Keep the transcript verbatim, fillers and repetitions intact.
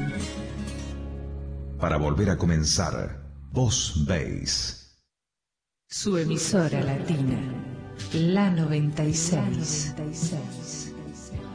Para volver a comenzar, Voz Base. Su emisora latina, la noventa y seis.